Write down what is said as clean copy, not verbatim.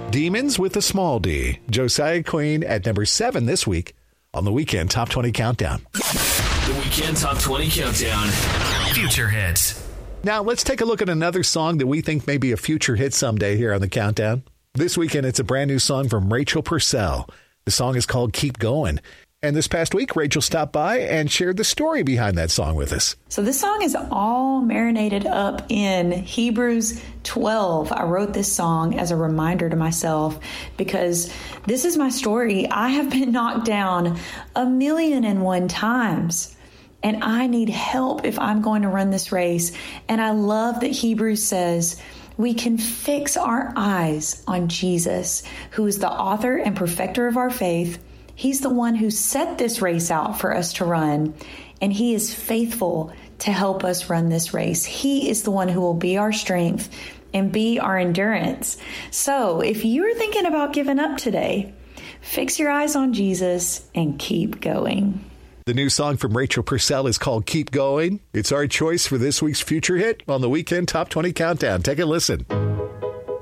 Demons with a small d. Josiah Queen at number 7 this week on the Weekend Top 20 Countdown. The Weekend Top 20 Countdown. Future hits. Now, let's take a look at another song that we think may be a future hit someday here on the Countdown. This weekend, it's a brand new song from Rachel Purcell. The song is called Keep Going. And this past week, Rachel stopped by and shared the story behind that song with us. So this song is all marinated up in Hebrews 12. I wrote this song as a reminder to myself because this is my story. I have been knocked down 1,000,001 times. And I need help if I'm going to run this race. And I love that Hebrews says we can fix our eyes on Jesus, who is the author and perfecter of our faith. He's the one who set this race out for us to run. And he is faithful to help us run this race. He is the one who will be our strength and be our endurance. So if you're thinking about giving up today, fix your eyes on Jesus and keep going. The new song from Rachel Purcell is called Keep Going. It's our choice for this week's future hit on the Weekend Top 20 Countdown. Take a listen.